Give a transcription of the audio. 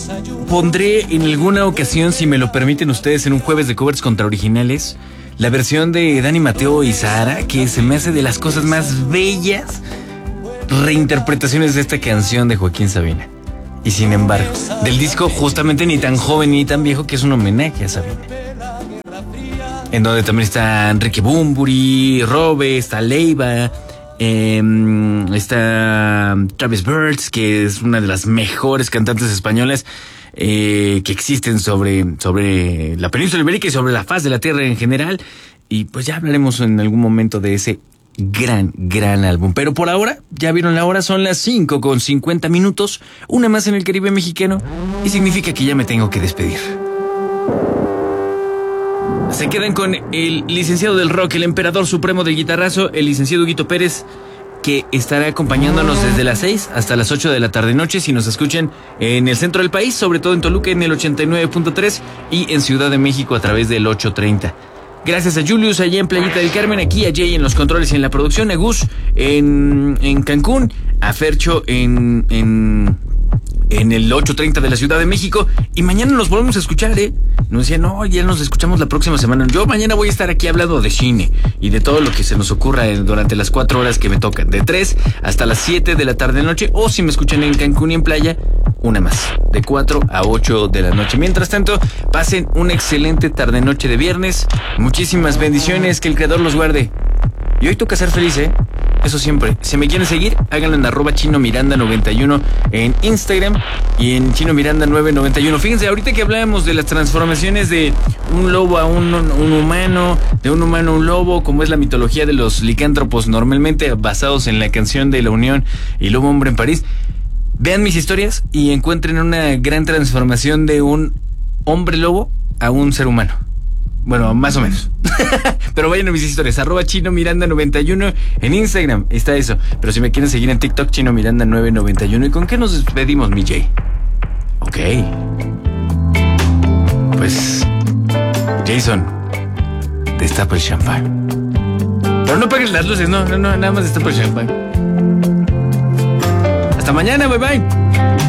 pondré en alguna ocasión, si me lo permiten ustedes, en un jueves de covers contra originales, la versión de Dani Mateo y Sahara, que se me hace de las cosas más bellas reinterpretaciones de esta canción de Joaquín Sabina. Y sin embargo, del disco justamente Ni tan joven ni tan viejo, que es un homenaje a Sabina. En donde también está Enrique Bunbury, Robe, está Leiva, está Travis Birds, que es una de las mejores cantantes españolas que existen sobre la península ibérica y sobre la faz de la tierra en general. Y pues ya hablaremos en algún momento de ese gran álbum. Pero por ahora, ya vieron la hora, son las 5:50, una más en el Caribe mexicano, y significa que ya me tengo que despedir. Se quedan con el licenciado del rock, el emperador supremo del guitarrazo, el licenciado Huguito Pérez, que estará acompañándonos desde las 6 hasta las 8 de la tarde-noche, si nos escuchan en el centro del país, sobre todo en Toluca en el 89.3 y en Ciudad de México a través del 830. Gracias a Julius allá en Playita del Carmen, aquí a Jay en los controles y en la producción, a Gus en Cancún, a Fercho en el 830 de la Ciudad de México, y mañana nos volvemos a escuchar, Nos decían, no, ya nos escuchamos la próxima semana. Yo mañana voy a estar aquí hablando de cine y de todo lo que se nos ocurra durante las 4 horas que me tocan, de 3 hasta las 7 de la tarde-noche, o si me escuchan en Cancún y en Playa, una más, de 4 a 8 de la noche. Mientras tanto, pasen una excelente tarde-noche de viernes, muchísimas bendiciones, que el Creador los guarde. Y hoy toca ser feliz, eso siempre. Si me quieren seguir, háganlo en @ChinoMiranda91 en Instagram y en ChinoMiranda991. Fíjense, ahorita que hablábamos de las transformaciones de un lobo a un humano, de un humano a un lobo, como es la mitología de los licántropos, normalmente basados en la canción de La Unión y Lobo Hombre en París, vean mis historias y encuentren una gran transformación de un hombre lobo a un ser humano. Bueno, más o menos. Pero vayan a mis historias, @ChinoMiranda91 en Instagram, está eso. Pero si me quieren seguir en TikTok, ChinoMiranda991. ¿Y con qué nos despedimos, mi Jay? Ok. Pues, Jason, destapa el champán. Pero no apagues las luces, no, nada más destapa el champán. Hasta mañana, bye bye.